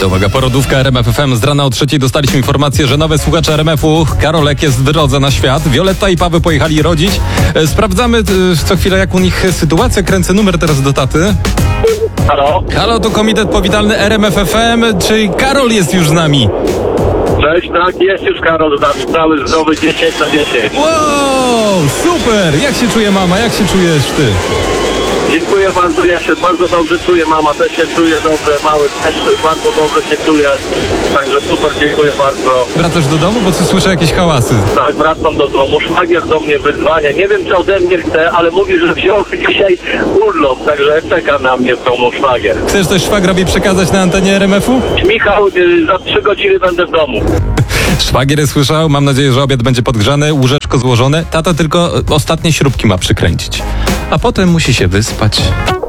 To uwaga, porodówka RMF FM. Z rana o 3:00 dostaliśmy informację, że nowe słuchacze RMF-u, Karolek jest w drodze na świat. Wioletta i Paweł pojechali rodzić. Sprawdzamy co chwilę, jak u nich sytuacja. Kręcę numer teraz do taty. Halo? Halo, to komitet powitalny RMF FM. Czy Karol jest już z nami? Cześć, tak, jest już Karol z nami, cały zdrowy 10/10. Wow, super! Jak się czuje mama? Jak się czujesz ty? Dziękuję bardzo, ja się bardzo dobrze czuję, mama też się czuje dobrze, mały też bardzo dobrze się czuje. Także super, dziękuję bardzo. Wracasz do domu, bo tu słyszę jakieś hałasy. Tak, wracam do domu, szwagier do mnie wyzwania. Nie wiem, czy ode mnie chce, ale mówi, że wziął dzisiaj urlop, także czeka na mnie w domu szwagier. Chcesz coś szwagrowi przekazać na antenie RMF-u? Michał, za 3 godziny będę w domu. Szwagier słyszał, mam nadzieję, że obiad będzie podgrzany, łóżeczko złożone. Tata tylko ostatnie śrubki ma przykręcić. A potem musi się wyspać.